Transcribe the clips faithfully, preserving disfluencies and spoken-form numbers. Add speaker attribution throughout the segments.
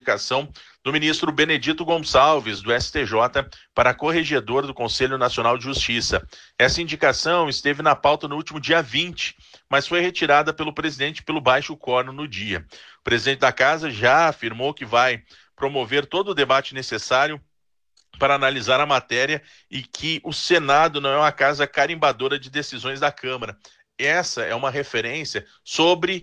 Speaker 1: indicação do ministro Benedito Gonçalves, do S T J, para corregedor do Conselho Nacional de Justiça. Essa indicação esteve na pauta no último dia vinte, mas foi retirada pelo presidente pelo baixo quórum no dia. O presidente da casa já afirmou que vai promover todo o debate necessário para analisar a matéria e que o Senado não é uma casa carimbadora de decisões da Câmara. Essa é uma referência sobre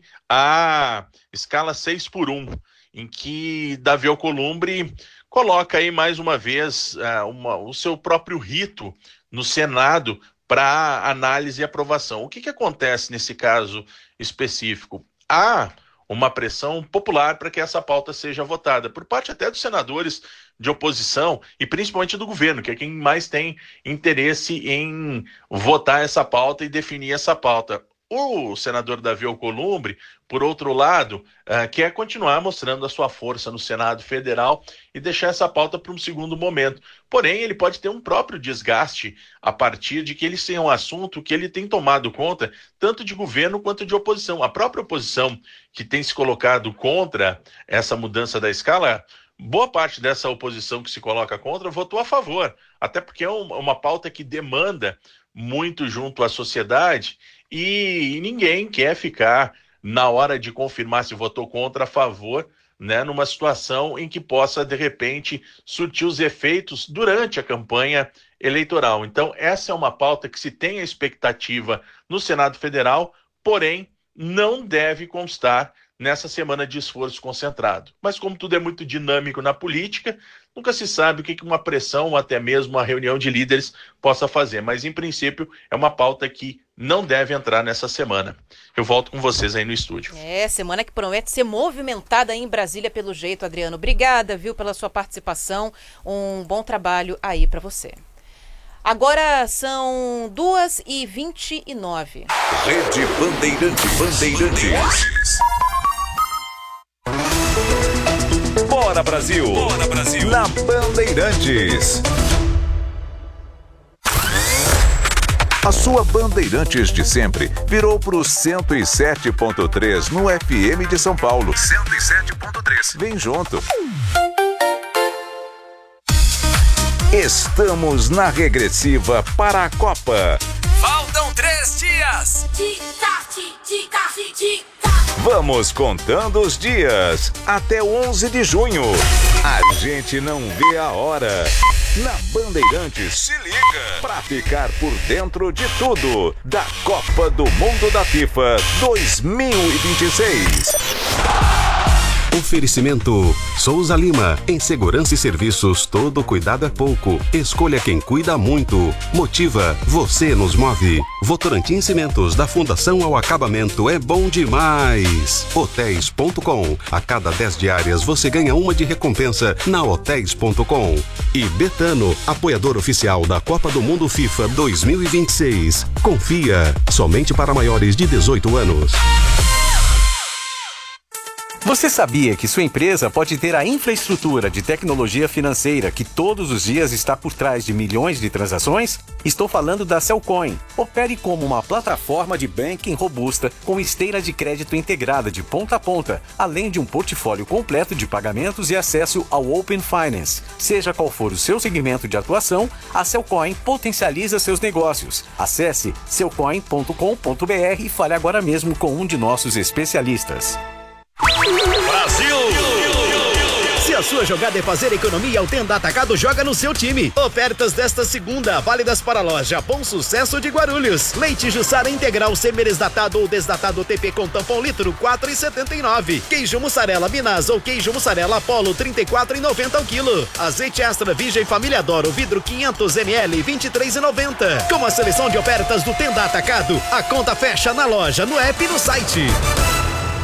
Speaker 1: a escala seis por um, em que Davi Alcolumbre coloca aí mais uma vez uh, uma, o seu próprio rito no Senado para análise e aprovação. O que, que acontece nesse caso específico? Há uma pressão popular para que essa pauta seja votada, por parte até dos senadores de oposição e principalmente do governo, que é quem mais tem interesse em votar essa pauta e definir essa pauta. O senador Davi Alcolumbre, por outro lado, uh, quer continuar mostrando a sua força no Senado Federal e deixar essa pauta para um segundo momento. Porém, ele pode ter um próprio desgaste a partir de que ele tem um assunto que ele tem tomado conta tanto de governo quanto de oposição. A própria oposição que tem se colocado contra essa mudança da escala, boa parte dessa oposição que se coloca contra votou a favor, até porque é um, uma pauta que demanda muito junto à sociedade e, e ninguém quer ficar na hora de confirmar se votou contra, a favor, né, numa situação em que possa, de repente, surtir os efeitos durante a campanha eleitoral. Então, essa é uma pauta que se tem a expectativa no Senado Federal, porém, não deve constar nessa semana de esforço concentrado. Mas como tudo é muito dinâmico na política, nunca se sabe o que uma pressão ou até mesmo uma reunião de líderes possa fazer. Mas, em princípio, é uma pauta que não deve entrar nessa semana. Eu volto com vocês aí no estúdio.
Speaker 2: É, semana que promete ser movimentada aí em Brasília pelo jeito, Adriano. Obrigada, viu, pela sua participação. Um bom trabalho aí para você. Agora são duas e vinte e nove.
Speaker 3: Rede Bandeirantes. Bandeirantes. Bora Brasil! Bora Brasil! Na Bandeirantes. A sua Bandeirantes de sempre virou pro cento e sete ponto três no F M de São Paulo. cento e sete ponto três. Vem junto. Estamos na regressiva para a Copa.
Speaker 4: Faltam três dias.
Speaker 3: Vamos contando os dias até onze de junho. A gente não vê a hora. Na Bandeirantes, se liga pra ficar por dentro de tudo da Copa do Mundo da FIFA dois mil e vinte e seis.
Speaker 5: Oferecimento Souza Lima, em segurança e serviços, todo cuidado é pouco. Escolha quem cuida muito. Motiva, você nos move. Votorantim Cimentos, da fundação ao acabamento, é bom demais. Hotéis ponto com, a cada dez diárias você ganha uma de recompensa na hotéis ponto com. E Betano, apoiador oficial da Copa do Mundo FIFA dois mil e vinte e seis. Confia, somente para maiores de dezoito anos.
Speaker 6: Você sabia que sua empresa pode ter a infraestrutura de tecnologia financeira que todos os dias está por trás de milhões de transações? Estou falando da Cellcoin. Opere como uma plataforma de banking robusta com esteira de crédito integrada de ponta a ponta, além de um portfólio completo de pagamentos e acesso ao Open Finance. Seja qual for o seu segmento de atuação, a Cellcoin potencializa seus negócios. Acesse cellcoin ponto com ponto br e fale agora mesmo com um de nossos especialistas.
Speaker 4: Brasil!
Speaker 7: Se a sua jogada é fazer economia, o Tenda Atacado joga no seu time. Ofertas desta segunda, válidas para a loja Bom Sucesso de Guarulhos. Leite Jussara integral semi-desdatado ou desdatado T P com tampão litro, quatro reais e setenta e nove centavos. Queijo mussarela Minas ou queijo mussarela Apollo, trinta e quatro reais e noventa centavos ao quilo. Azeite extra virgem Família Doro, vidro quinhentos mililitros, vinte e três reais e noventa centavos. Com a seleção de ofertas do Tenda Atacado, a conta fecha na loja, no app e no site.